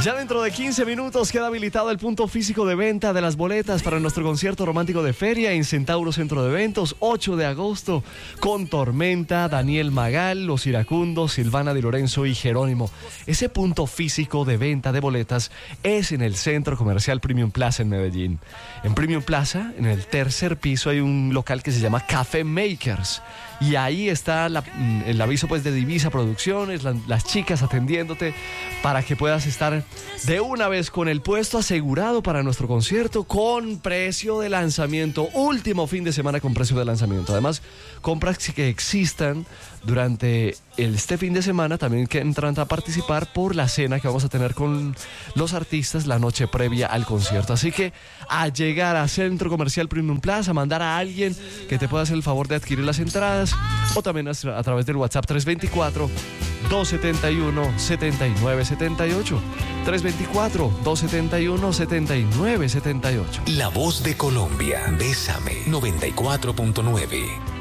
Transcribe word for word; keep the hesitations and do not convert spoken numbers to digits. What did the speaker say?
Ya dentro de quince minutos queda habilitado el punto físico de venta de las boletas para nuestro concierto romántico de feria en Centauro Centro de Eventos, ocho de agosto, con Tormenta, Daniel Magal, Los Iracundos, Silvana Di Lorenzo y Jerónimo. Ese punto físico de venta de boletas es en el Centro Comercial Premium Plaza en Medellín. En Premium Plaza, en el tercer piso, hay un local que se llama Café Makers. Y ahí está la, el aviso pues de Divisa Producciones, la, las chicas atendiéndote para que puedas estar de una vez con el puesto asegurado para nuestro concierto con precio de lanzamiento, último fin de semana con precio de lanzamiento. Además, compras que existan durante el, este fin de semana también que entran a participar por la cena que vamos a tener con los artistas la noche previa al concierto. Así que a llegar a Centro Comercial Premium Plaza, a mandar a alguien que te pueda hacer el favor de adquirir las entradas o también a, a través del WhatsApp tres dos cuatro, dos siete uno, siete nueve siete ocho. tres dos cuatro, dos siete uno, siete nueve siete ocho. La voz de Colombia, Bésame noventa y cuatro punto nueve.